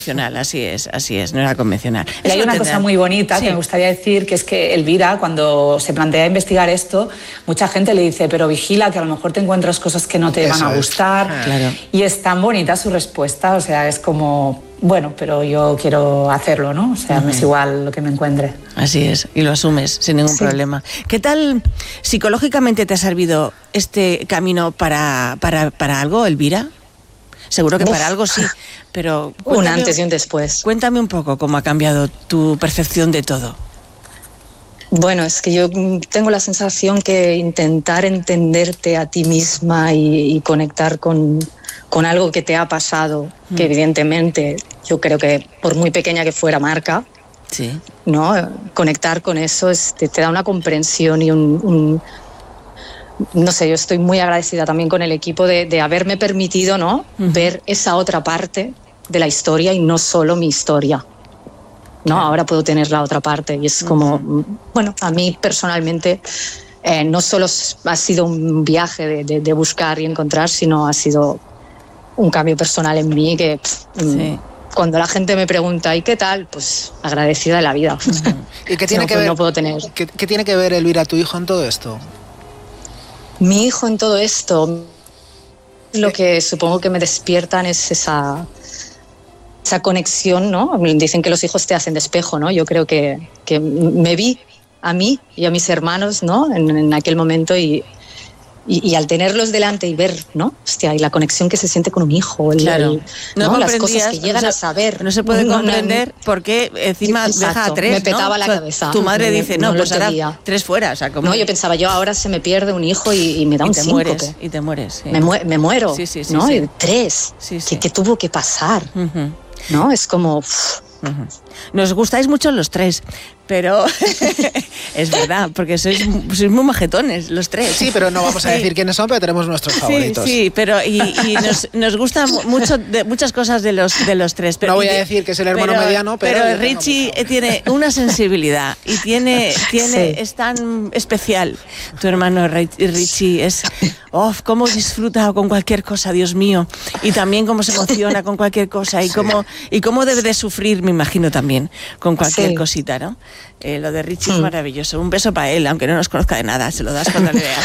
Así es, no era convencional. Y hay una cosa muy bonita que me gustaría decir, que es que Elvira, cuando se plantea investigar esto, mucha gente le dice, pero vigila, que a lo mejor te encuentras cosas que no te van a gustar. Claro. Y es tan bonita su respuesta, o sea, es como, bueno, pero yo quiero hacerlo, ¿no? O sea, me es igual lo que me encuentre. Así es, y lo asumes sin ningún problema. ¿Qué tal psicológicamente te ha servido este camino para algo, Elvira? Seguro que para algo sí, pero... Un antes y un después. Cuéntame un poco cómo ha cambiado tu percepción de todo. Bueno, es que yo tengo la sensación que intentar entenderte a ti misma y conectar con algo que te ha pasado, que evidentemente yo creo que por muy pequeña que fuera marca, ¿no? Conectar con eso te da una comprensión y no sé, yo estoy muy agradecida también con el equipo de haberme permitido, ¿no? Ver esa otra parte de la historia y no solo mi historia, ¿no? Ahora puedo tener la otra parte y es como, bueno, a mí personalmente no solo ha sido un viaje de buscar y encontrar, sino ha sido un cambio personal en mí que cuando la gente me pregunta ¿y qué tal? Pues agradecida de la vida. ¿Y qué tiene que ver? No puedo tener. ¿Qué tiene que ver, Elvira, tu hijo en todo esto? Mi hijo en todo esto, lo que supongo que me despiertan es esa conexión, ¿no? Dicen que los hijos te hacen de espejo, ¿no? Yo creo que me vi a mí y a mis hermanos, ¿no? En aquel momento y al tenerlos delante y ver, ¿no? Hostia, y la conexión que se siente con un hijo, ¿no? Las cosas que llegan a saber. No se puede comprender por qué encima deja a 3, me petaba la cabeza. Tu madre dice, no, pues ahora 3 fuera. O sea, como... No, yo pensaba, ahora se me pierde un hijo y me da un síncope. Y te mueres. Sí. Me muero, ¿no? Sí. Y 3, ¿qué tuvo que pasar? ¿No? Es como... Nos gustáis mucho los 3, pero es verdad, porque sois muy majetones los 3. Sí, pero no vamos a decir quiénes son, pero tenemos nuestros favoritos. Sí, pero nos gustan mucho muchas cosas de los 3. Pero, no voy a decir que es el hermano mediano, pero Richie tiene una sensibilidad y es tan especial. Tu hermano Richie es... cómo disfruta con cualquier cosa, Dios mío. Y también cómo se emociona con cualquier cosa y cómo debe de sufrir, me imagino también, con cualquier cosita, ¿no? Lo de Richie es maravilloso. Un beso para él, aunque no nos conozca de nada. Se lo das cuando le veas.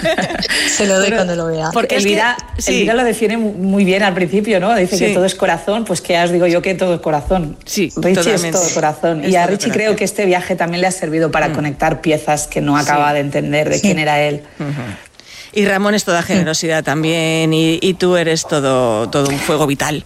Se lo doy cuando lo vea. Porque Elvira lo define muy bien al principio, ¿no? Dice que todo es corazón, pues que ya os digo yo que todo es corazón. Sí, Richie totalmente. es todo corazón. Y a Richie creo que este viaje también le ha servido para conectar piezas que no acaba de entender de quién era él. Y Ramón es toda generosidad también y tú eres todo un fuego vital.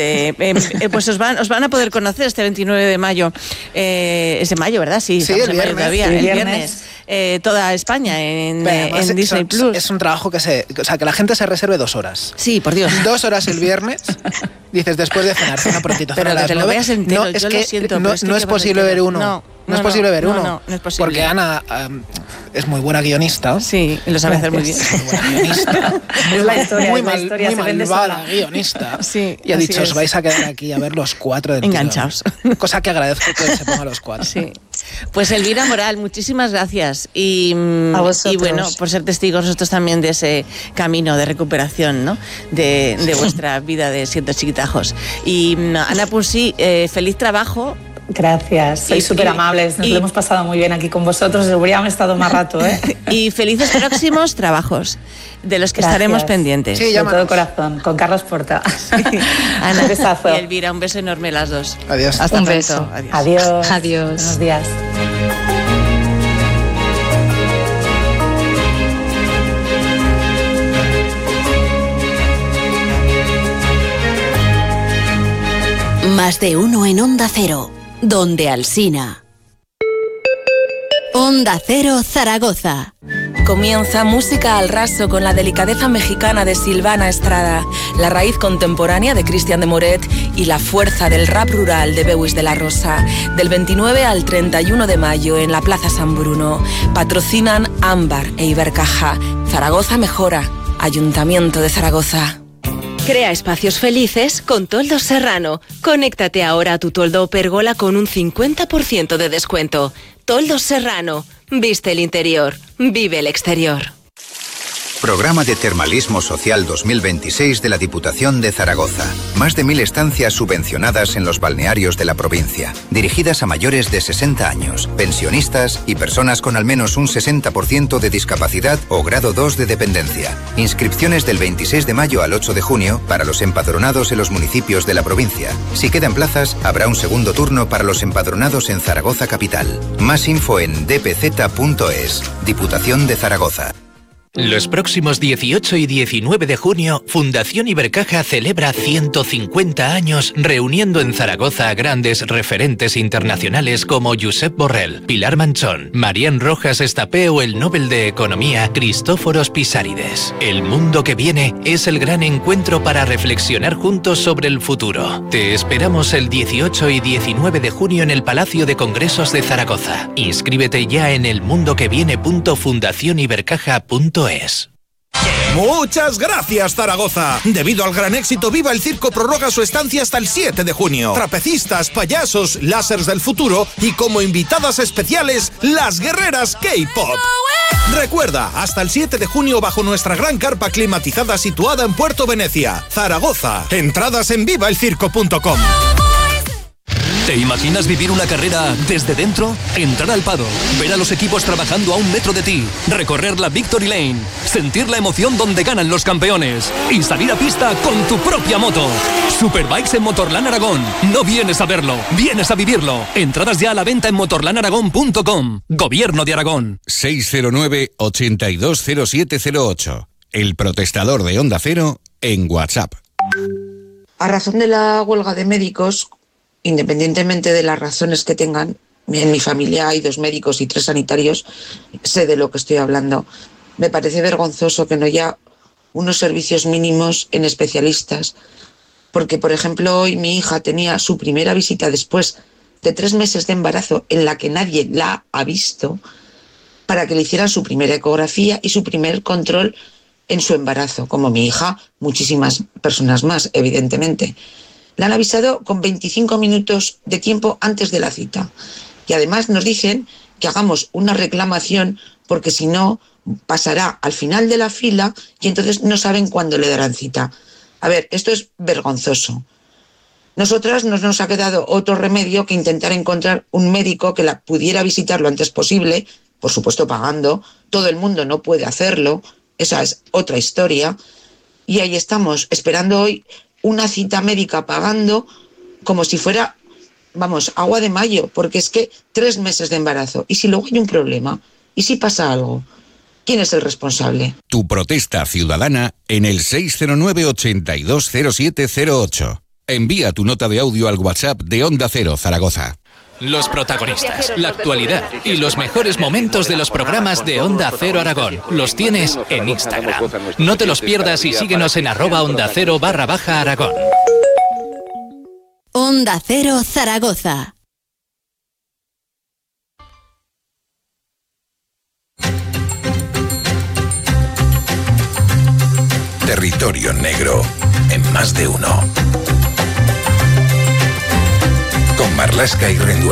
Pues os van a poder conocer este 29 de mayo. Es de mayo, ¿verdad? Sí, el viernes. Mayo todavía, el viernes. Toda España en Disney Plus. Es un trabajo que la gente se reserve 2 horas. Sí, por Dios. 2 horas el viernes. Dices, después de cenar, cena prontito. Pero que te lo veas entero, no, es yo que lo siento. No es posible ver uno. No es posible ver uno. No es posible. Porque Ana es muy buena guionista. Sí, y lo sabe hacer muy bien. Muy buena guionista. Es la historia, muy malvada guionista. Sí, y ha dicho, os vais a quedar aquí a ver los 4 del enganchados. Tirón. Cosa que agradezco que se pongan los 4. Sí. Pues Elvira Moral, muchísimas gracias. Y bueno, por ser testigos nosotros también de ese camino de recuperación, ¿no? De vuestra vida de siendo chiquitajos. Y Ana Pursi, feliz trabajo. Gracias, sois súper amables, nos lo hemos pasado muy bien aquí con vosotros, hubiéramos estado más rato, ¿eh? Y felices próximos trabajos, de los que estaremos pendientes. Sí, de todo corazón, con Carlos Porta. Sí. Ana, un besazo. Y Elvira, un beso enorme las dos. Adiós. Hasta un pronto. Beso. Adiós. Adiós. Buenos días. Más de uno en Onda Cero, donde Alsina. Onda Cero Zaragoza. Comienza Música al Raso con la delicadeza mexicana de Silvana Estrada, la raíz contemporánea de Cristian de Moret y la fuerza del rap rural de Beuys de la Rosa. Del 29 al 31 de mayo en la Plaza San Bruno. Patrocinan Ámbar e Ibercaja. Zaragoza mejora. Ayuntamiento de Zaragoza. Crea espacios felices con Toldos Serrano. Conéctate ahora a tu toldo o pérgola con un 50% de descuento. Toldos Serrano. Viste el interior. Vive el exterior. Programa de Termalismo Social 2026 de la Diputación de Zaragoza. Más de 1000 estancias subvencionadas en los balnearios de la provincia, dirigidas a mayores de 60 años, pensionistas y personas con al menos un 60% de discapacidad o grado 2 de dependencia. Inscripciones del 26 de mayo al 8 de junio para los empadronados en los municipios de la provincia. Si quedan plazas, habrá un segundo turno para los empadronados en Zaragoza capital. Más info en dpz.es. Diputación de Zaragoza. Los próximos 18 y 19 de junio, Fundación Ibercaja celebra 150 años reuniendo en Zaragoza a grandes referentes internacionales como Josep Borrell, Pilar Manchón, Marián Rojas Estapé o el Nobel de Economía Cristóforos Pisárides. El mundo que viene es el gran encuentro para reflexionar juntos sobre el futuro. Te esperamos el 18 y 19 de junio en el Palacio de Congresos de Zaragoza. Inscríbete ya en elmundoqueviene.fundacionibercaja.es. Muchas gracias, Zaragoza. Debido al gran éxito, Viva el Circo prorroga su estancia hasta el 7 de junio. Trapecistas, payasos, lásers del futuro y como invitadas especiales, las guerreras K-Pop. Recuerda, hasta el 7 de junio bajo nuestra gran carpa climatizada situada en Puerto Venecia, Zaragoza. Entradas en vivaelcirco.com. ¿Te imaginas vivir una carrera desde dentro? Entrar al paddock, ver a los equipos trabajando a un metro de ti, recorrer la Victory Lane, sentir la emoción donde ganan los campeones y salir a pista con tu propia moto. Superbikes en Motorland Aragón. No vienes a verlo, vienes a vivirlo. Entradas ya a la venta en motorlandaragón.com. Gobierno de Aragón. 609-820708. El protestador de Onda Cero en WhatsApp. A razón de la huelga de médicos, independientemente de las razones que tengan, en mi familia hay 2 médicos y 3 sanitarios, sé de lo que estoy hablando. Me parece vergonzoso que no haya unos servicios mínimos en especialistas, porque, por ejemplo, hoy mi hija tenía su primera visita después de 3 meses de embarazo en la que nadie la ha visto, para que le hicieran su primera ecografía y su primer control en su embarazo. Como mi hija, muchísimas personas más, evidentemente. La han avisado con 25 minutos de tiempo antes de la cita. Y además nos dicen que hagamos una reclamación porque si no pasará al final de la fila y entonces no saben cuándo le darán cita. A ver, esto es vergonzoso. Nosotras no nos ha quedado otro remedio que intentar encontrar un médico que la pudiera visitar lo antes posible, por supuesto pagando. Todo el mundo no puede hacerlo, esa es otra historia. Y ahí estamos, esperando hoy una cita médica pagando como si fuera, vamos, agua de mayo, porque es que 3 meses de embarazo. ¿Y si luego hay un problema? ¿Y si pasa algo? ¿Quién es el responsable? Tu protesta ciudadana en el 609-820708. Envía tu nota de audio al WhatsApp de Onda Cero Zaragoza. Los protagonistas, la actualidad y los mejores momentos de los programas de Onda Cero Aragón los tienes en Instagram. No te los pierdas y síguenos en @OndaCero_Aragón. Onda Cero Zaragoza. Territorio negro en más de uno. Con Marlaska y Rendueles.